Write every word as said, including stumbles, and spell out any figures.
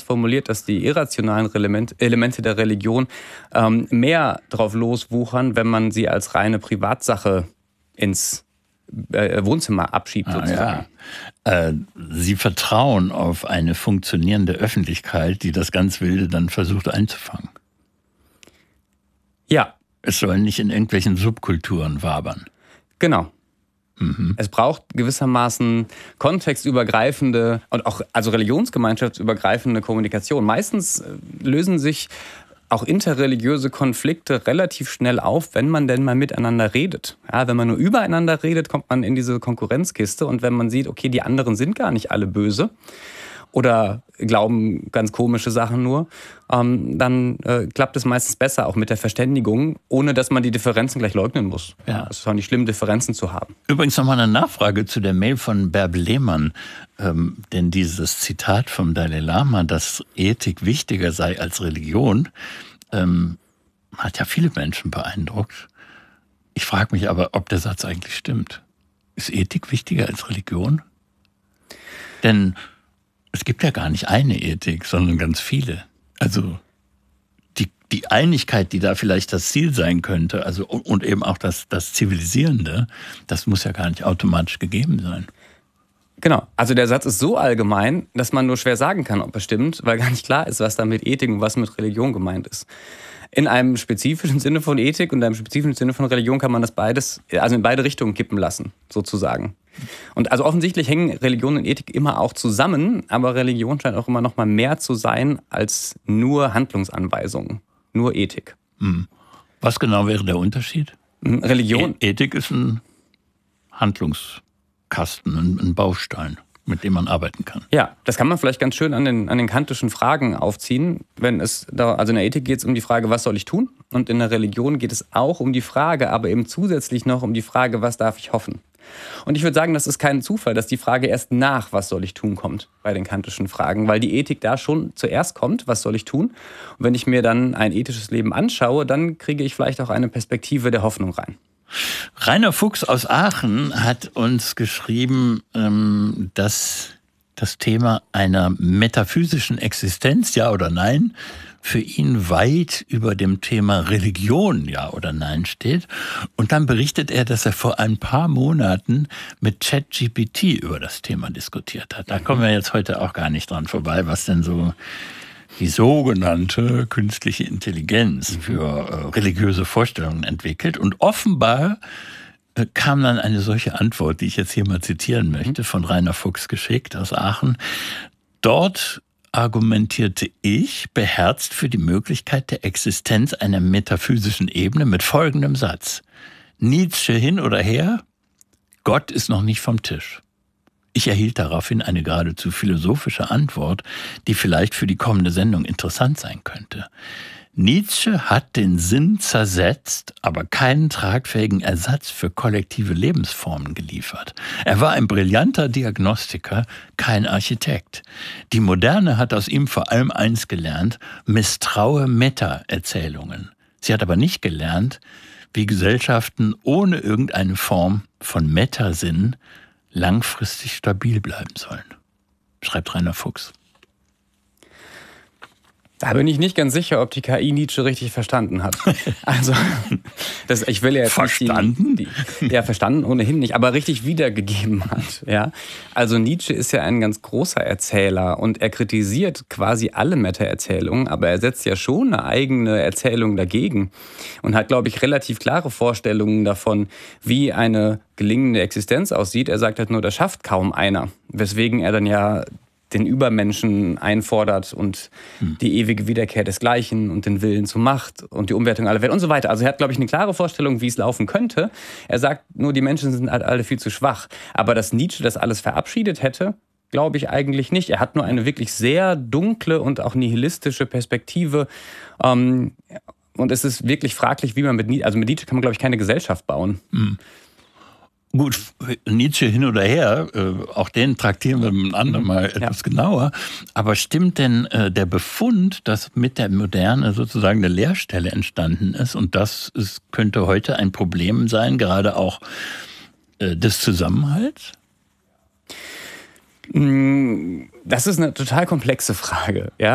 formuliert, dass die irrationalen Element, Elemente der Religion ähm, mehr drauf loswuchern, wenn man sie als reine Privatsache ins äh, Wohnzimmer abschiebt, ah, sozusagen. Ja. Äh, Sie vertrauen auf eine funktionierende Öffentlichkeit, die das ganz Wilde dann versucht einzufangen. Ja. Es soll nicht in irgendwelchen Subkulturen wabern. Genau. Mhm. Es braucht gewissermaßen kontextübergreifende und auch also religionsgemeinschaftsübergreifende Kommunikation. Meistens lösen sich auch interreligiöse Konflikte relativ schnell auf, wenn man denn mal miteinander redet. Ja, wenn man nur übereinander redet, kommt man in diese Konkurrenzkiste. Und wenn man sieht, okay, die anderen sind gar nicht alle böse oder glauben ganz komische Sachen nur, ähm, dann äh, klappt es meistens besser, auch mit der Verständigung, ohne dass man die Differenzen gleich leugnen muss. Ja. Es ist auch nicht schlimm, Differenzen zu haben. Übrigens nochmal eine Nachfrage zu der Mail von Bärbel Lehmann. Ähm, denn dieses Zitat vom Dalai Lama, dass Ethik wichtiger sei als Religion, ähm, hat ja viele Menschen beeindruckt. Ich frage mich aber, ob der Satz eigentlich stimmt. Ist Ethik wichtiger als Religion? Denn es gibt ja gar nicht eine Ethik, sondern ganz viele. Also die, die Einigkeit, die da vielleicht das Ziel sein könnte, also und eben auch das, das Zivilisierende, das muss ja gar nicht automatisch gegeben sein. Genau. Also der Satz ist so allgemein, dass man nur schwer sagen kann, ob er stimmt, weil gar nicht klar ist, was da mit Ethik und was mit Religion gemeint ist. In einem spezifischen Sinne von Ethik und einem spezifischen Sinne von Religion kann man das beides, also in beide Richtungen kippen lassen, sozusagen. Und also offensichtlich hängen Religion und Ethik immer auch zusammen, aber Religion scheint auch immer noch mal mehr zu sein als nur Handlungsanweisungen, nur Ethik. Was genau wäre der Unterschied? Religion. E- Ethik ist ein Handlungskasten, ein, ein Baustein, mit dem man arbeiten kann. Ja, das kann man vielleicht ganz schön an den, an den kantischen Fragen aufziehen. Wenn es da, also in der Ethik geht es um die Frage, was soll ich tun? Und in der Religion geht es auch um die Frage, aber eben zusätzlich noch um die Frage, was darf ich hoffen? Und ich würde sagen, das ist kein Zufall, dass die Frage erst nach, was soll ich tun, kommt bei den kantischen Fragen, weil die Ethik da schon zuerst kommt, was soll ich tun? Und wenn ich mir dann ein ethisches Leben anschaue, dann kriege ich vielleicht auch eine Perspektive der Hoffnung rein. Rainer Fuchs aus Aachen hat uns geschrieben, dass das Thema einer metaphysischen Existenz, ja oder nein, für ihn weit über dem Thema Religion, ja oder nein, steht. Und dann berichtet er, dass er vor ein paar Monaten mit ChatGPT über das Thema diskutiert hat. Da kommen wir jetzt heute auch gar nicht dran vorbei, was denn so die sogenannte künstliche Intelligenz für äh, religiöse Vorstellungen entwickelt. Und offenbar äh, kam dann eine solche Antwort, die ich jetzt hier mal zitieren möchte, von Rainer Fuchs geschickt aus Aachen. Dort argumentierte ich beherzt für die Möglichkeit der Existenz einer metaphysischen Ebene mit folgendem Satz. Nietzsche hin oder her, Gott ist noch nicht vom Tisch. Ich erhielt daraufhin eine geradezu philosophische Antwort, die vielleicht für die kommende Sendung interessant sein könnte. Nietzsche hat den Sinn zersetzt, aber keinen tragfähigen Ersatz für kollektive Lebensformen geliefert. Er war ein brillanter Diagnostiker, kein Architekt. Die Moderne hat aus ihm vor allem eins gelernt: misstraue Meta-Erzählungen. Sie hat aber nicht gelernt, wie Gesellschaften ohne irgendeine Form von Metasinn langfristig stabil bleiben sollen, schreibt Rainer Fuchs. Da bin ich nicht ganz sicher, ob die K I Nietzsche richtig verstanden hat. Also, das, ich will ja jetzt verstanden? nicht die, die, ja, verstanden ohnehin nicht, aber richtig wiedergegeben hat. Ja? Also Nietzsche ist ja ein ganz großer Erzähler und er kritisiert quasi alle Meta-Erzählungen, aber er setzt ja schon eine eigene Erzählung dagegen und hat, glaube ich, relativ klare Vorstellungen davon, wie eine gelingende Existenz aussieht. Er sagt halt nur, das schafft kaum einer, weswegen er dann ja den Übermenschen einfordert und hm. die ewige Wiederkehr desgleichen und den Willen zur Macht und die Umwertung aller Welt und so weiter. Also er hat, glaube ich, eine klare Vorstellung, wie es laufen könnte. Er sagt nur, die Menschen sind halt alle viel zu schwach. Aber dass Nietzsche das alles verabschiedet hätte, glaube ich eigentlich nicht. Er hat nur eine wirklich sehr dunkle und auch nihilistische Perspektive. Und es ist wirklich fraglich, wie man mit Nietzsche, also mit Nietzsche kann man, glaube ich, keine Gesellschaft bauen. Hm. Gut, Nietzsche hin oder her, äh, auch den traktieren wir ein andermal ja. etwas genauer. Aber stimmt denn äh, der Befund, dass mit der Moderne sozusagen eine Leerstelle entstanden ist und das ist, könnte heute ein Problem sein, gerade auch äh, des Zusammenhalts? Das ist eine total komplexe Frage. Ja?